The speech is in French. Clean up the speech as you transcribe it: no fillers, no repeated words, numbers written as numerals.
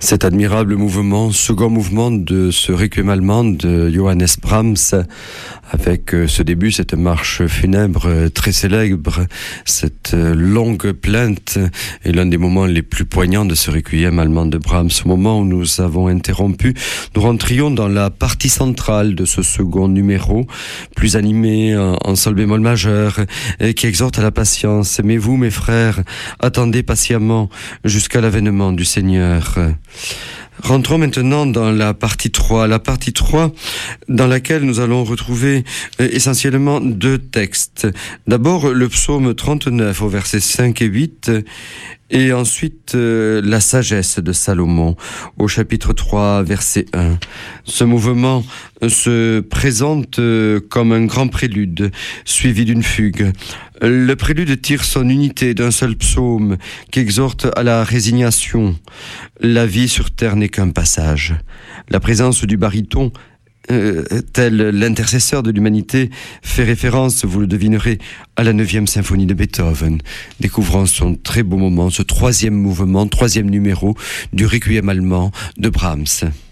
Cet admirable mouvement, second mouvement de ce requiem allemand de Johannes Brahms, avec ce début, cette marche funèbre très célèbre, cette longue plainte, est l'un des moments les plus poignants de ce requiem allemand de Brahms. Au moment où nous avons interrompu, nous rentrions dans la partie centrale de ce second numéro, plus animé en sol bémol majeur, et qui exhorte à la patience. Mais vous, mes frères, attendez patiemment jusqu'à l'avènement du Seigneur. Rentrons maintenant dans la partie 3 dans laquelle nous allons retrouver essentiellement deux textes. D'abord le psaume 39 au versets 5 et 8 et ensuite la sagesse de Salomon au chapitre 3 verset 1. Ce mouvement se présente comme un grand prélude suivi d'une fugue. Le prélude tire son unité d'un seul psaume qui exhorte à la résignation. La vie sur terre n'est qu'un passage. La présence du baryton, tel l'intercesseur de l'humanité, fait référence, vous le devinerez, à la 9e symphonie de Beethoven. Découvrons son très beau moment, ce troisième mouvement, troisième numéro du Requiem allemand de Brahms.